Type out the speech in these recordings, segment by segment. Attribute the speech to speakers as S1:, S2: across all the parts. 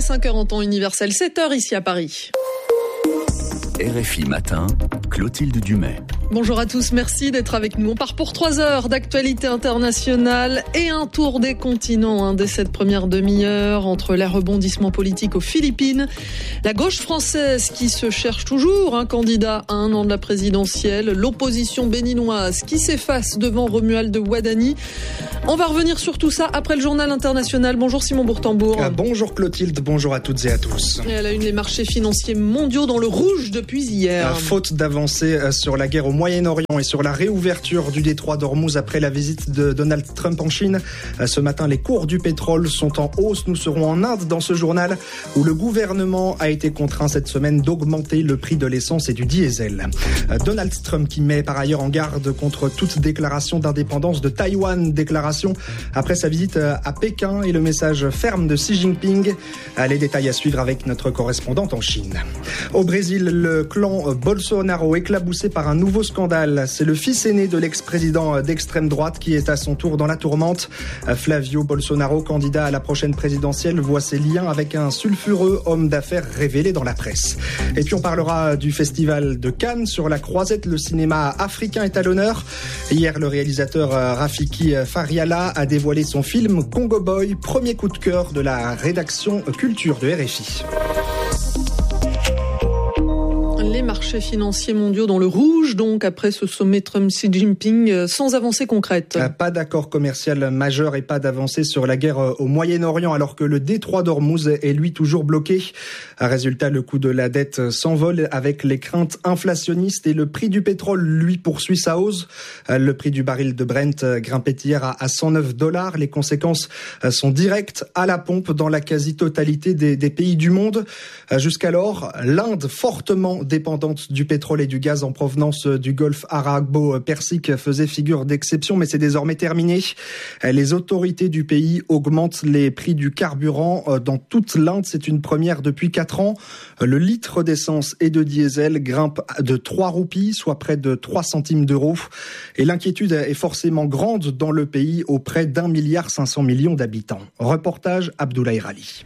S1: 5h en temps universel, 7h ici à Paris.
S2: RFI Matin, Clotilde Dumais.
S1: Bonjour à tous, merci d'être avec nous. On part pour 3 heures d'actualité internationale et un tour des continents dès cette première demi-heure entre les rebondissements politiques aux Philippines, la gauche française qui se cherche toujours un candidat à 1 an de la présidentielle, l'opposition béninoise qui s'efface devant Romuald Wadani. On va revenir sur tout ça après le journal international. Bonjour Simon Bourtambour.
S3: Bonjour Clotilde, bonjour à toutes et à tous.
S1: Et à la une, les marchés financiers mondiaux dans le rouge depuis hier.
S3: Faute d'avancer sur la guerre au Moyen-Orient et sur la réouverture du détroit d'Ormuz après la visite de Donald Trump en Chine. Ce matin, les cours du pétrole sont en hausse. Nous serons en Inde dans ce journal où le gouvernement a été contraint cette semaine d'augmenter le prix de l'essence et du diesel. Donald Trump qui met par ailleurs en garde contre toute déclaration d'indépendance de Taïwan. Déclaration après sa visite à Pékin et le message ferme de Xi Jinping. Les détails à suivre avec notre correspondante en Chine. Au Brésil, le clan Bolsonaro éclaboussé par un nouveau scandale. C'est le fils aîné de l'ex-président d'extrême droite qui est à son tour dans la tourmente. Flavio Bolsonaro, candidat à la prochaine présidentielle, voit ses liens avec un sulfureux homme d'affaires révélé dans la presse. Et puis on parlera du festival de Cannes. Sur la croisette, le cinéma africain est à l'honneur. Hier, le réalisateur Rafiki Fariala a dévoilé son film Congo Boy, premier coup de cœur de la rédaction culture de RFI.
S1: Les marchés financiers mondiaux dans le rouge, donc, après ce sommet Trump-Xi Jinping, sans avancée concrète.
S3: Pas d'accord commercial majeur et pas d'avancée sur la guerre au Moyen-Orient, alors que le détroit d'Ormuz est lui toujours bloqué. Résultat, le coût de la dette s'envole avec les craintes inflationnistes et le prix du pétrole, lui, poursuit sa hausse. Le prix du baril de Brent grimpait hier à $109. Les conséquences sont directes à la pompe dans la quasi-totalité des pays du monde. Jusqu'alors, l'Inde, fortement dépendante du pétrole et du gaz en provenance du golfe arabo-persique, faisait figure d'exception, mais c'est désormais terminé. Les autorités du pays augmentent les prix du carburant dans toute l'Inde. C'est une première depuis 4 ans. Le litre d'essence et de diesel grimpe de 3 roupies, soit près de 3 centimes d'euros. Et l'inquiétude est forcément grande dans le pays auprès d'1,5 milliard d'habitants. Reportage Abdoulaye Rali.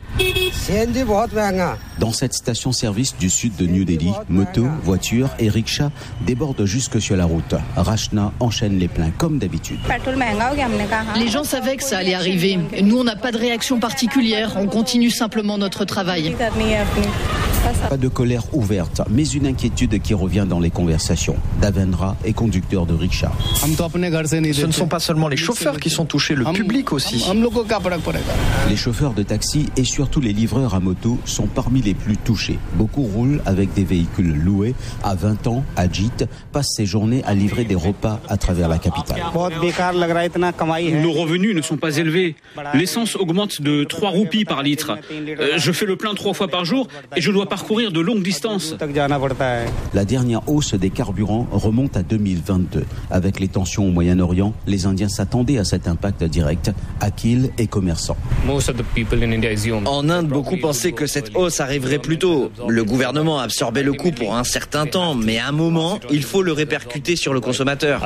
S4: Dans cette station-service du sud de New Delhi, motos, voitures et rickshaws débordent jusque sur la route. Rachna enchaîne les pleins comme d'habitude.
S5: Les gens savaient que ça allait arriver. Nous, on n'a pas de réaction particulière. On continue simplement notre travail.
S4: Pas de colère ouverte, mais une inquiétude qui revient dans les conversations. Davendra est conducteur de rickshaw.
S6: Ce ne sont pas seulement les chauffeurs qui sont touchés, le public aussi.
S4: Les chauffeurs de taxi et surtout les livreurs à moto sont parmi les plus touchés. Beaucoup roulent avec des véhicules loués. À 20 ans, Ajit passe ses journées à livrer des repas à travers la capitale.
S7: Nos revenus ne sont pas élevés. L'essence augmente de 3 roupies par litre. Je fais le plein 3 fois par jour et je dois parcourir de longues distances.
S4: La dernière hausse des carburants remonte à 2022. Avec les tensions au Moyen-Orient, les Indiens s'attendaient à cet impact direct. Akil est commerçant.
S8: En Inde, beaucoup pensaient que cette hausse arriverait plus tôt. Le gouvernement absorbait le coût pour un certain temps, mais à un moment, il faut le répercuter sur le consommateur.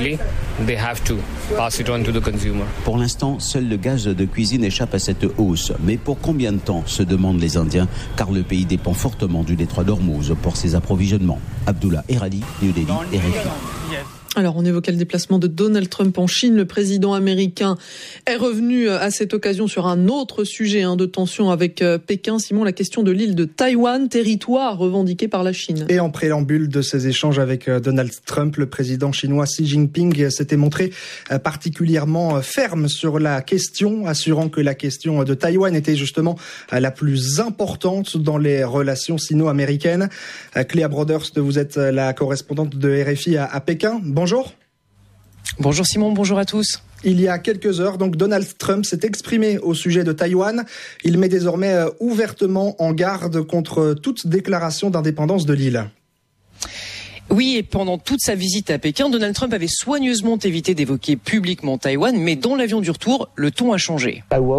S4: Pour l'instant, seul le gaz de cuisine échappe à cette hausse. Mais pour combien de temps, se demandent les Indiens, car le pays dépend fortement du détroit d'Ormuz pour ses approvisionnements. Abdullah Erali, New Delhi, RFI.
S1: Alors, on évoquait le déplacement de Donald Trump en Chine. Le président américain est revenu à cette occasion sur un autre sujet de tension avec Pékin. Simon, la question de l'île de Taïwan, territoire revendiqué par la Chine.
S3: Et en préambule de ces échanges avec Donald Trump, le président chinois Xi Jinping s'était montré particulièrement ferme sur la question, assurant que la question de Taïwan était justement la plus importante dans les relations sino-américaines. Cléa Broderst, vous êtes la correspondante de RFI à Pékin. Bonjour.
S9: Bonjour Simon, bonjour à tous.
S3: Il y a quelques heures, donc, Donald Trump s'est exprimé au sujet de Taïwan. Il met désormais ouvertement en garde contre toute déclaration d'indépendance de l'île.
S9: Oui, et pendant toute sa visite à Pékin, Donald Trump avait soigneusement évité d'évoquer publiquement Taïwan, mais dans l'avion du retour, le ton a changé.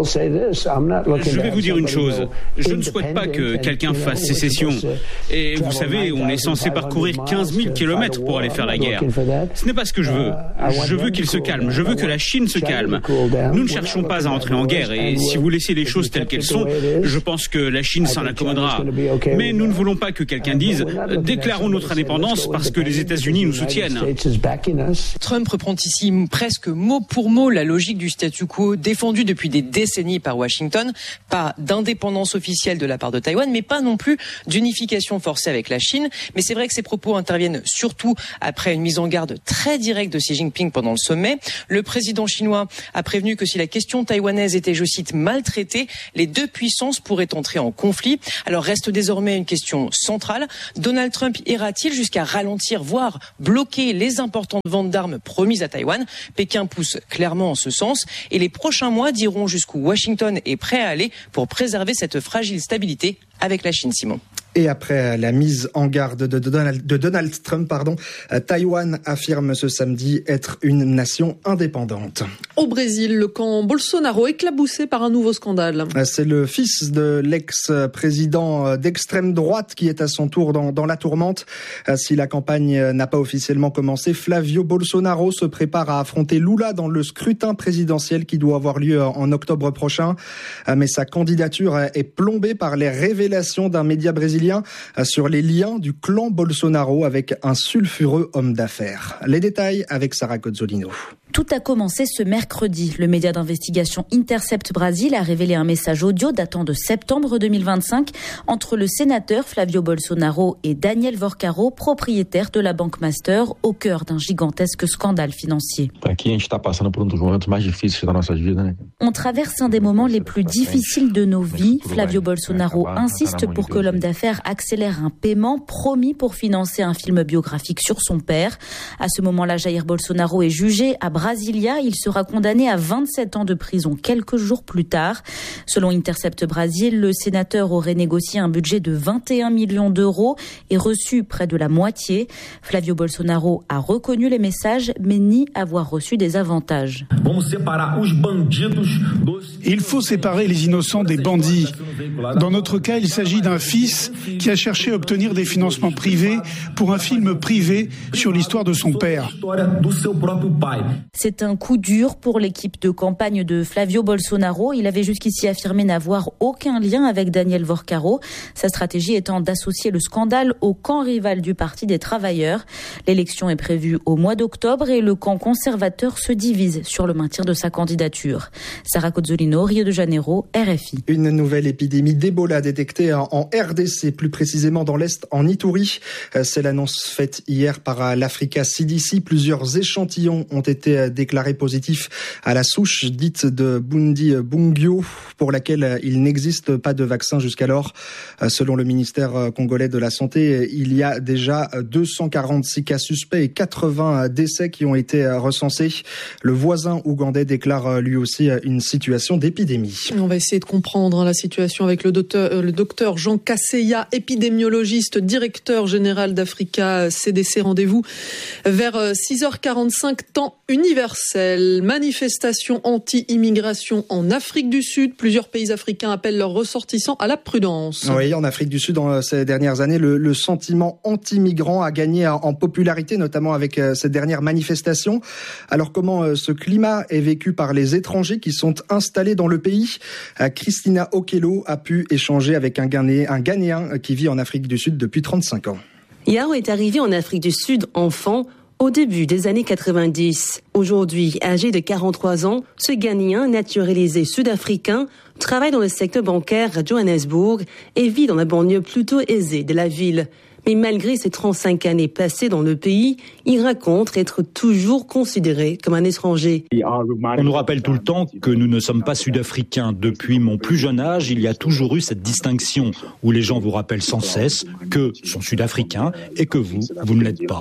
S7: Je vais vous dire une chose, je ne souhaite pas que quelqu'un fasse sécession. Et vous savez, on est censé parcourir 15 000 kilomètres pour aller faire la guerre. Ce n'est pas ce que je veux. Je veux qu'il se calme, je veux que la Chine se calme. Nous ne cherchons pas à entrer en guerre, et si vous laissez les choses telles qu'elles sont, je pense que la Chine s'en accommodera. Mais nous ne voulons pas que quelqu'un dise « déclarons notre indépendance » parce que les États-Unis nous soutiennent.
S9: Trump reprend ici presque mot pour mot la logique du statu quo défendue depuis des décennies par Washington. Pas d'indépendance officielle de la part de Taïwan, mais pas non plus d'unification forcée avec la Chine. Mais c'est vrai que ces propos interviennent surtout après une mise en garde très directe de Xi Jinping pendant le sommet. Le président chinois a prévenu que si la question taïwanaise était, je cite, maltraitée, les deux puissances pourraient entrer en conflit. Alors reste désormais une question centrale. Donald Trump ira-t-il jusqu'à ralentir, voire bloquer les importantes ventes d'armes promises à Taïwan? Pékin pousse clairement en ce sens et les prochains mois diront jusqu'où Washington est prêt à aller pour préserver cette fragile stabilité avec la Chine, Simon.
S3: Et après la mise en garde de Donald Trump, Taïwan affirme ce samedi être une nation indépendante.
S1: Au Brésil, le camp Bolsonaro éclaboussé par un nouveau scandale.
S3: C'est le fils de l'ex-président d'extrême droite qui est à son tour dans la tourmente. Si la campagne n'a pas officiellement commencé, Flavio Bolsonaro se prépare à affronter Lula dans le scrutin présidentiel qui doit avoir lieu en octobre prochain. Mais sa candidature est plombée par les révélations d'un média brésilien sur les liens du clan Bolsonaro avec un sulfureux homme d'affaires. Les détails avec Sarah Cozzolino.
S10: Tout a commencé ce mercredi. Le média d'investigation Intercept Brasil a révélé un message audio datant de septembre 2025 entre le sénateur Flavio Bolsonaro et Daniel Vorcaro, propriétaire de la Banque Master, au cœur d'un gigantesque scandale financier. On traverse un des moments les plus difficiles de nos vies. Flavio Bolsonaro insiste pour que l'homme d'affaires accélère un paiement promis pour financer un film biographique sur son père. À ce moment-là, Jair Bolsonaro est jugé à Brasilia. Il sera condamné à 27 ans de prison quelques jours plus tard. Selon Intercept Brasil, le sénateur aurait négocié un budget de 21 millions d'euros et reçu près de la moitié. Flavio Bolsonaro a reconnu les messages, mais nie avoir reçu des avantages.
S11: Il faut séparer les innocents des bandits. Dans notre cas, il s'agit d'un fils qui a cherché à obtenir des financements privés pour un film privé sur l'histoire de son père.
S10: C'est un coup dur pour l'équipe de campagne de Flavio Bolsonaro. Il avait jusqu'ici affirmé n'avoir aucun lien avec Daniel Vorcaro. Sa stratégie étant d'associer le scandale au camp rival du Parti des Travailleurs. L'élection est prévue au mois d'octobre et le camp conservateur se divise sur le maintien de sa candidature. Sarah Cozzolino, Rio de Janeiro, RFI.
S3: Une nouvelle épidémie d'Ebola détectée en RDC, plus précisément dans l'Est, en Ituri. C'est l'annonce faite hier par l'Africa CDC. Plusieurs échantillons ont été déclarés positifs à la souche dite de Bundi-Bungyo, pour laquelle il n'existe pas de vaccin jusqu'alors. Selon le ministère congolais de la Santé, il y a déjà 246 cas suspects et 80 décès qui ont été recensés. Le voisin ougandais déclare lui aussi une situation d'épidémie.
S1: On va essayer de comprendre la situation avec le docteur Jean Kasseya, épidémiologiste, directeur général d'Africa CDC. Rendez-vous vers 6h45, temps universel. Manifestation anti-immigration en Afrique du Sud. Plusieurs pays africains appellent leurs ressortissants à la prudence.
S3: Oui, en Afrique du Sud, dans ces dernières années, le sentiment anti-migrant a gagné en popularité, notamment avec cette dernière manifestation. Alors comment ce climat est vécu par les étrangers qui sont installés dans le pays? Christina Okello a pu échanger avec un Ghanéen qui vit en Afrique du Sud depuis 35 ans.
S12: Yao est arrivé en Afrique du Sud enfant au début des années 90. Aujourd'hui, âgé de 43 ans, ce Ghanéen naturalisé sud-africain travaille dans le secteur bancaire à Johannesburg et vit dans la banlieue plutôt aisée de la ville. Mais malgré ses 35 années passées dans le pays, il raconte être toujours considéré comme un étranger.
S13: On nous rappelle tout le temps que nous ne sommes pas sud-africains. Depuis mon plus jeune âge, il y a toujours eu cette distinction où les gens vous rappellent sans cesse que sont sud-africains et que vous ne l'êtes pas.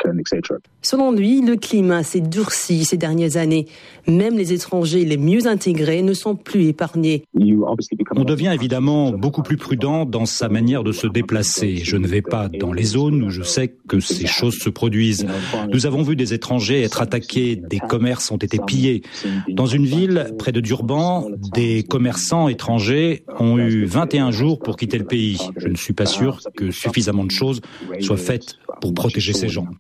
S12: Selon lui, le climat s'est durci ces dernières années. Même les étrangers les mieux intégrés ne sont plus épargnés.
S13: On devient évidemment beaucoup plus prudent dans sa manière de se déplacer. Je ne vais pas dans les zones où je sais que ces choses se produisent. Nous avons vu des étrangers être attaqués, des commerces ont été pillés. Dans une ville près de Durban, des commerçants étrangers ont eu 21 jours pour quitter le pays. Je ne suis pas sûr que suffisamment de choses soient faites pour protéger ces gens.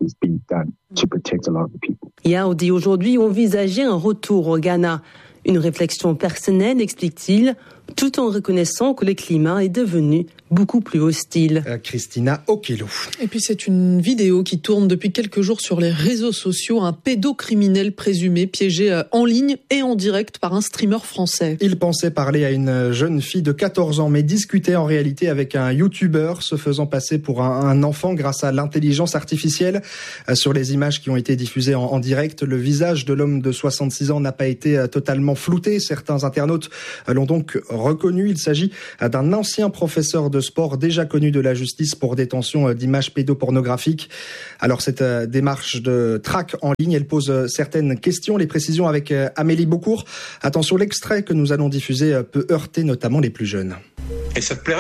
S12: Yaoundé aujourd'hui envisageait un retour au Ghana. Une réflexion personnelle, explique-t-il, tout en reconnaissant que le climat est devenu beaucoup plus hostile.
S3: Christina Okelo.
S1: Et puis c'est une vidéo qui tourne depuis quelques jours sur les réseaux sociaux. Un pédocriminel présumé piégé en ligne et en direct par un streamer français.
S3: Il pensait parler à une jeune fille de 14 ans, mais discutait en réalité avec un YouTuber, se faisant passer pour un enfant grâce à l'intelligence artificielle. Sur les images qui ont été diffusées en direct, le visage de l'homme de 66 ans n'a pas été totalement flouté. Certains internautes l'ont donc reconnu. Il s'agit d'un ancien professeur de sport déjà connu de la justice pour détention d'images pédopornographiques. Alors cette démarche de traque en ligne, elle pose certaines questions. Les précisions avec Amélie Beaucourt. Attention, l'extrait que nous allons diffuser peut heurter notamment les plus jeunes.
S14: Et ça te plairait ?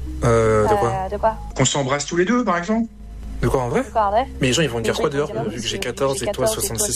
S15: De quoi ?
S14: Qu'on s'embrasse tous les deux, par exemple ?
S15: De quoi en vrai ?
S14: Mais les gens ils vont dire quoi dehors, vu que j'ai 14 et toi 66 ?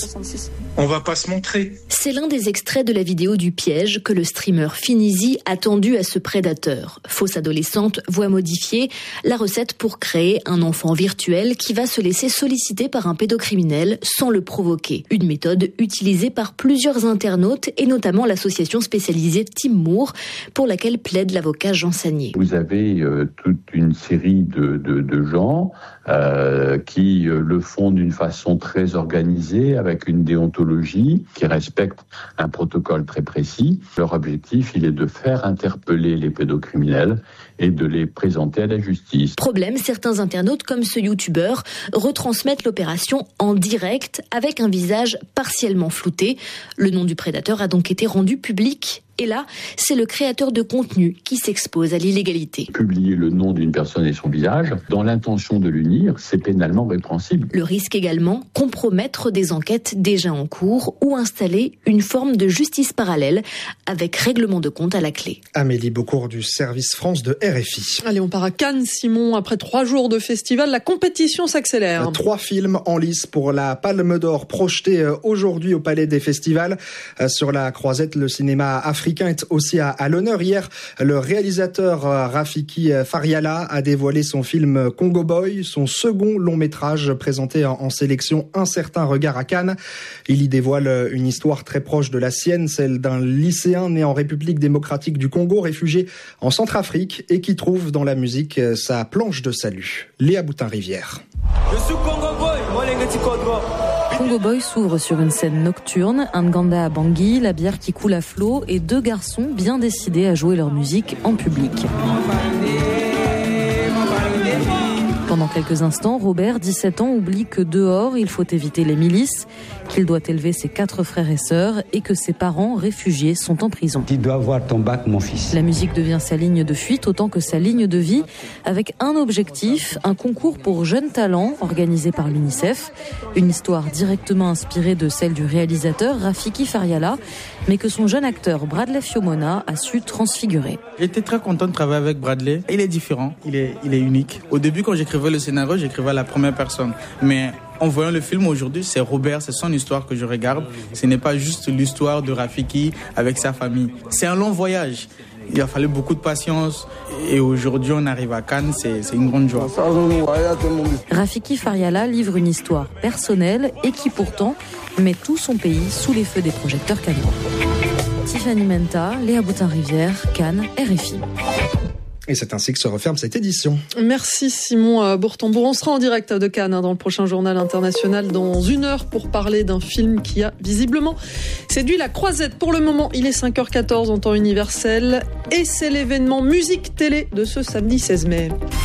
S14: On va pas se montrer.
S16: C'est l'un des extraits de la vidéo du piège que le streamer Finizi a tendu à ce prédateur. Fausse adolescente, voix modifiée, la recette pour créer un enfant virtuel qui va se laisser solliciter par un pédocriminel sans le provoquer. Une méthode utilisée par plusieurs internautes et notamment l'association spécialisée Team Moore pour laquelle plaide l'avocat Jean Sagnier.
S17: Vous avez toute une série de gens qui le font d'une façon très organisée, avec une déontologie qui respecte un protocole très précis. Leur objectif, il est de faire interpeller les pédocriminels et de les présenter à la justice.
S16: Problème, certains internautes, comme ce youtubeur, retransmettent l'opération en direct avec un visage partiellement flouté. Le nom du prédateur a donc été rendu public. Et là, c'est le créateur de contenu qui s'expose à l'illégalité.
S17: Publier le nom d'une personne et son visage, dans l'intention de l'unir, c'est pénalement répréhensible.
S16: Le risque également, compromettre des enquêtes déjà en cours ou installer une forme de justice parallèle avec règlement de compte à la clé.
S3: Amélie Beaucourt du service France de RFI.
S1: Allez, on part à Cannes, Simon. Après 3 jours de festival, la compétition s'accélère.
S3: 3 films en lice pour la Palme d'Or projetés aujourd'hui au Palais des Festivals. Sur la croisette, le cinéma africain est aussi à l'honneur. Hier, le réalisateur Rafiki Fariala a dévoilé son film Congo Boy, son second long métrage présenté en sélection Un certain regard à Cannes. Il y dévoile une histoire très proche de la sienne, celle d'un lycéen né en République démocratique du Congo, réfugié en Centrafrique et qui trouve dans la musique sa planche de salut. Léa Boutin-Rivière.
S18: Je suis Congo Boy,
S10: Congo Boy s'ouvre sur une scène nocturne, un Nganda à Bangui, la bière qui coule à flot et 2 garçons bien décidés à jouer leur musique en public. Pendant quelques instants, Robert, 17 ans, oublie que dehors, il faut éviter les milices, qu'il doit élever ses 4 frères et sœurs et que ses parents, réfugiés, sont en prison.
S19: Tu dois avoir ton bac, mon fils.
S10: La musique devient sa ligne de fuite autant que sa ligne de vie, avec un objectif, un concours pour jeunes talents organisé par l'UNICEF. Une histoire directement inspirée de celle du réalisateur Rafiki Fariala, mais que son jeune acteur Bradley Fiomona a su transfigurer.
S20: J'étais très content de travailler avec Bradley. Il est différent, il est unique. Au début, quand j'écrivais le scénario, j'écrivais à la première personne. Mais en voyant le film aujourd'hui, c'est Robert, c'est son histoire que je regarde. Ce n'est pas juste l'histoire de Rafiki avec sa famille. C'est un long voyage. Il a fallu beaucoup de patience et aujourd'hui on arrive à Cannes, c'est une grande joie.
S10: Rafiki Fariala livre une histoire personnelle et qui pourtant met tout son pays sous les feux des projecteurs cannois. Tiffany Menta, Léa Boutin-Rivière, Cannes, RFI.
S3: Et c'est ainsi que se referme cette édition.
S1: Merci Simon Bourtambour. On sera en direct de Cannes dans le prochain journal international dans 1 heure pour parler d'un film qui a visiblement séduit la croisette. Pour le moment, il est 5h14 en temps universel et c'est l'événement musique télé de ce samedi 16 mai.